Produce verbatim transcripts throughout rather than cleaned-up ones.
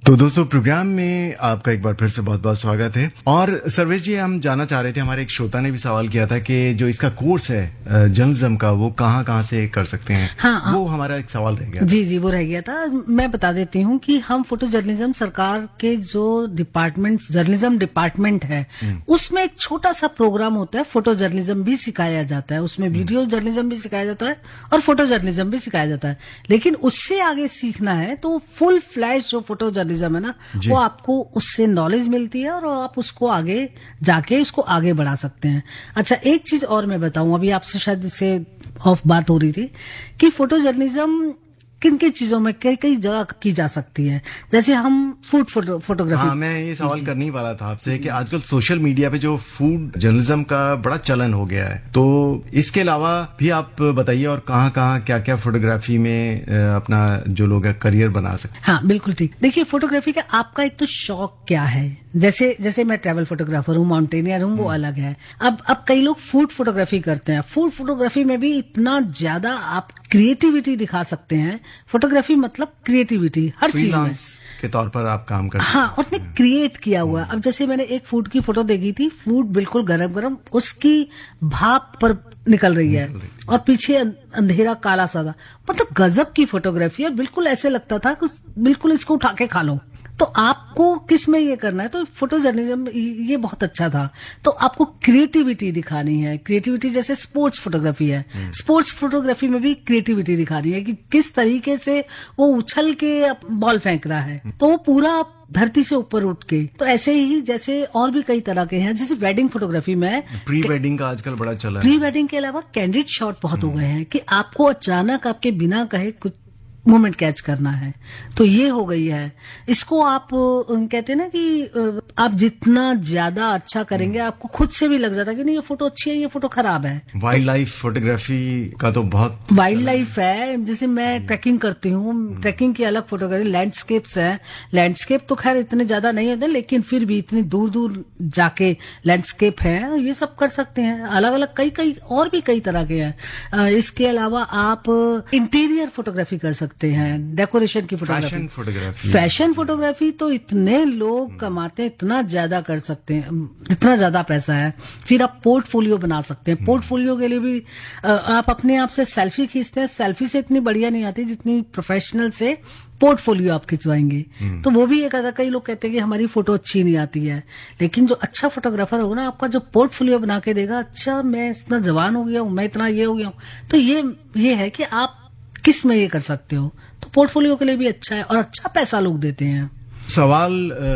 तो दोस्तों प्रोग्राम में आपका एक बार फिर से बहुत बहुत स्वागत है। और सर्वेश जी, हम जानना चाह रहे थे, हमारे एक श्रोता ने भी सवाल किया था कि जो इसका कोर्स है जर्नलिज्म का वो कहाँ कहाँ से कर सकते हैं। हाँ, वो हमारा एक सवाल रह गया। जी जी वो रह गया था। मैं बता देती हूँ कि हम फोटो जर्नलिज्म सरकार के जो डिपार्टमेंट जर्नलिज्म डिपार्टमेंट है उसमें एक छोटा सा प्रोग्राम होता है, फोटो जर्नलिज्म भी सिखाया जाता है। उसमें वीडियो जर्नलिज्म भी सिखाया जाता है और फोटो जर्नलिज्म भी सिखाया जाता है। लेकिन उससे आगे सीखना है तो फुल फ्लैश जो फोटो जर्नलिज्म है ना, वो आपको उससे नॉलेज मिलती है और आप उसको आगे जाके उसको आगे बढ़ा सकते हैं। अच्छा, एक चीज और मैं बताऊं, अभी आपसे शायद इससे ऑफ बात हो रही थी कि फोटो जर्नलिज्म किन किन चीजों में कई कई जगह की जा सकती है। जैसे हम फूड फोटो, फोटोग्राफी। हाँ, मैं ये सवाल करने ही वाला था आपसे कि आजकल सोशल मीडिया पे जो फूड जर्नलिज्म का बड़ा चलन हो गया है, तो इसके अलावा भी आप बताइए और कहाँ कहाँ क्या क्या फोटोग्राफी में अपना जो लोग है करियर बना सकते। हाँ बिल्कुल ठीक। देखिए, फोटोग्राफी का आपका एक तो शौक क्या है। जैसे जैसे मैं ट्रैवल फोटोग्राफर हूँ, माउंटेनियर हूँ, वो अलग है। अब अब कई लोग फूड फोटोग्राफी करते हैं। फूड फोटोग्राफी में भी इतना ज्यादा आप क्रिएटिविटी दिखा सकते हैं। फोटोग्राफी मतलब क्रिएटिविटी हर चीज में के तौर पर आप काम कर सकते हैं। हाँ, उसने क्रिएट किया हुआ। अब जैसे मैंने एक फूड की फोटो देखी थी, फूड बिल्कुल गरम गरम उसकी भाप पर निकल रही है और पीछे अंधेरा काला सादा, मतलब गजब की फोटोग्राफी है। बिल्कुल ऐसे लगता था कि बिल्कुल इसको उठा के खा लो। तो आपको किस में ये करना है, तो फोटो जर्नलिज्म ये बहुत अच्छा था। तो आपको क्रिएटिविटी दिखानी है। क्रिएटिविटी जैसे स्पोर्ट्स फोटोग्राफी है, स्पोर्ट्स फोटोग्राफी में भी क्रिएटिविटी दिखानी है कि किस तरीके से वो उछल के बॉल फेंक रहा है, तो वो पूरा धरती से ऊपर उठ के। तो ऐसे ही जैसे और भी कई तरह के हैं। जैसे वेडिंग फोटोग्राफी में प्री वेडिंग का आजकल बड़ा चला है। प्री वेडिंग के अलावा कैंडिड शॉट बहुत हो गए हैं कि आपको अचानक आपके बिना कहे कुछ मोमेंट कैच करना है, तो ये हो गई है। इसको आप कहते हैं ना कि आप जितना ज्यादा अच्छा करेंगे आपको खुद से भी लग जाता है कि नहीं ये फोटो अच्छी है, ये फोटो खराब है। वाइल्ड लाइफ फोटोग्राफी का तो बहुत वाइल्ड लाइफ है। जैसे मैं ट्रैकिंग करती हूँ, ट्रैकिंग की अलग फोटोग्राफी। लैंडस्केप्स है, लैंडस्केप तो खैर इतने ज्यादा नहीं होते, लेकिन फिर भी इतनी दूर दूर जाके लैंडस्केप है, ये सब कर सकते हैं। अलग अलग कई कई और भी कई तरह के हैं। इसके अलावा आप इंटीरियर फोटोग्राफी कर सकते हैं, डेकोरेशन की photography. Fashion photography fashion photography तो इतने लोग कमाते हैं, इतना ज्यादा कर सकते हैं, इतना ज्यादा पैसा है। फिर आप पोर्टफोलियो बना सकते हैं। पोर्टफोलियो के लिए भी आप अपने आप से सेल्फी खींचते हैं, सेल्फी से इतनी बढ़िया नहीं आती जितनी प्रोफेशनल से पोर्टफोलियो आप खिंचवाएंगे। तो वो भी एक, कई लोग कहते हैं कि हमारी फोटो अच्छी नहीं आती है, लेकिन जो अच्छा फोटोग्राफर होगा ना, आपका जो पोर्टफोलियो बना के देगा, अच्छा मैं इतना जवान हो गया हूँ, मैं इतना ये हो गया हूँ, तो ये ये है कि आप किस में ये कर सकते हो। तो पोर्टफोलियो के लिए भी अच्छा है और अच्छा पैसा लोग देते हैं। सवाल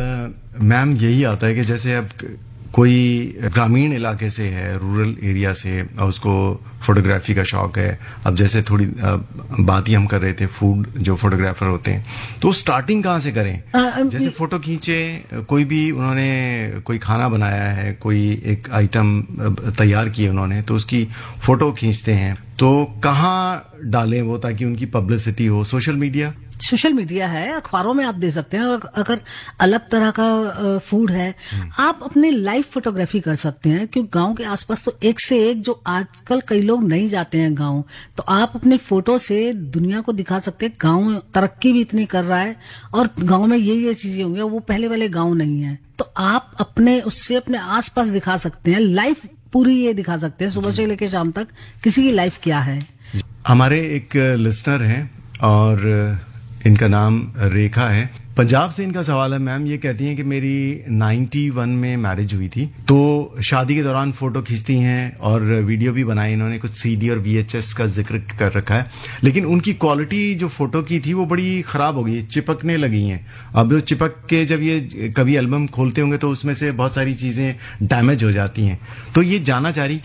मैम यही आता है कि जैसे अब कोई ग्रामीण इलाके से है, रूरल एरिया से, और उसको फोटोग्राफी का शौक है। अब जैसे थोड़ी बात ही हम कर रहे थे फूड जो फोटोग्राफर होते हैं, तो स्टार्टिंग कहाँ से करें? आ, जैसे फोटो खींचे, कोई भी उन्होंने कोई खाना बनाया है, कोई एक आइटम तैयार किए उन्होंने, तो उसकी फोटो खींचते हैं, तो कहाँ डालें वो ताकि उनकी पब्लिसिटी हो? सोशल मीडिया सोशल मीडिया है, अखबारों में आप दे सकते हैं। और अगर अलग तरह का फूड है, आप अपने लाइव फोटोग्राफी कर सकते हैं, क्योंकि गांव के आसपास तो एक से एक, जो आजकल कई लोग नहीं जाते हैं गांव, तो आप अपने फोटो से दुनिया को दिखा सकते हैं गांव तरक्की भी इतनी कर रहा है और गांव में ये ये चीजें होंगी, वो पहले वाले गांव नहीं है। तो आप अपने उससे अपने आसपास दिखा सकते हैं, लाइव पूरी ये दिखा सकते हैं, सुबह से लेकर शाम तक किसी की लाइफ क्या है। हमारे एक लिसनर हैं और इनका नाम रेखा है, पंजाब से इनका सवाल है। मैम ये कहती हैं कि मेरी इक्यानवे में मैरिज हुई थी, तो शादी के दौरान फोटो खींचती हैं और वीडियो भी बनाई इन्होंने, कुछ सीडी और वीएचएस का जिक्र कर रखा है, लेकिन उनकी क्वालिटी जो फोटो की थी वो बड़ी खराब हो गई, चिपकने लगी हैं। अब जो चिपक के जब ये कभी एल्बम खोलते होंगे तो उसमें से बहुत सारी चीजें डैमेज हो जाती हैं। तो ये जानना चाह रही